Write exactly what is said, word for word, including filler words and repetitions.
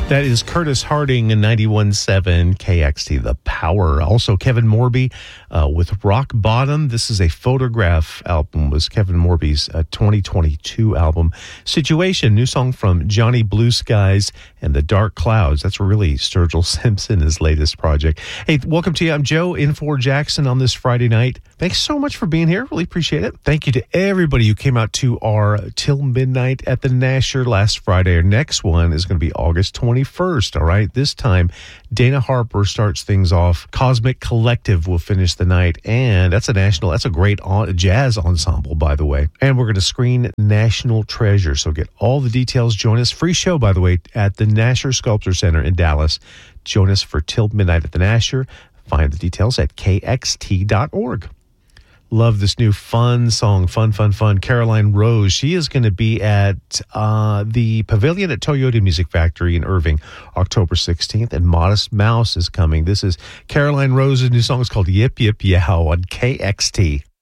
That is Curtis Harding in ninety-one point seven K X T, The Power. Also, Kevin Morby uh, with Rock Bottom. This is a Photograph album. It was Kevin Morby's uh, twenty twenty-two album. Situation, new song from Johnny Blue Skies and the Dark Clouds. That's really Sturgill Simpson, his latest project. Hey, welcome to you. I'm Joe, in for Jackson on this Friday night. Thanks so much for being here. Really appreciate it. Thank you to everybody who came out to our Till Midnight at the Nasher last Friday. Our next one is going to be August twenty-first, all right? This time, Dana Harper starts things off. Cosmic Collective will finish the night, and that's a national, that's a great on, jazz ensemble, by the way. And we're going to screen National Treasure, so get all the details. Join us. Free show, by the way, at the Nasher Sculpture Center in Dallas. Join us for Till Midnight at the Nasher. Find the details at K X T dot org. Love this new fun song, fun, fun, fun. Caroline Rose, she is going to be at uh, the Pavilion at Toyota Music Factory in Irving, October sixteenth, and Modest Mouse is coming. This is Caroline Rose's new song. It's called Yip Yip Yow on K X T.